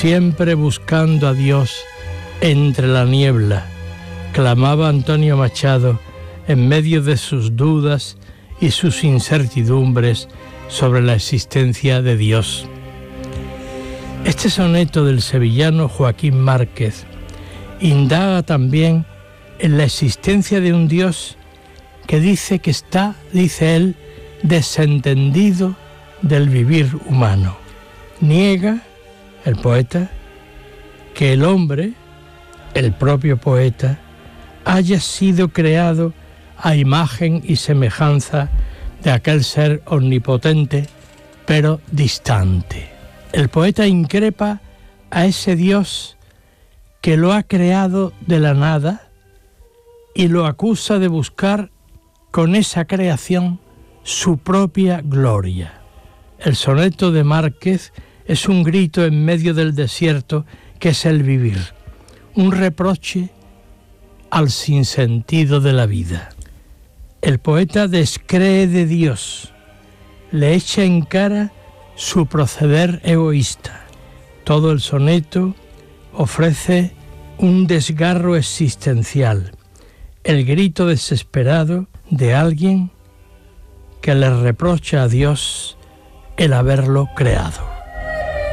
siempre buscando a Dios entre la niebla, clamaba Antonio Machado en medio de sus dudas y sus incertidumbres sobre la existencia de Dios. Este soneto del sevillano Joaquín Márquez indaga también en la existencia de un Dios que dice que está, dice él, desentendido del vivir humano. Niega el poeta que el hombre, el propio poeta, haya sido creado a imagen y semejanza de aquel ser omnipotente, pero distante. El poeta increpa a ese Dios que lo ha creado de la nada y lo acusa de buscar con esa creación su propia gloria. El soneto de Márquez es un grito en medio del desierto que es el vivir, un reproche al sinsentido de la vida. El poeta descree de Dios, le echa en cara su proceder egoísta. Todo el soneto ofrece un desgarro existencial, el grito desesperado de alguien que le reprocha a Dios el haberlo creado.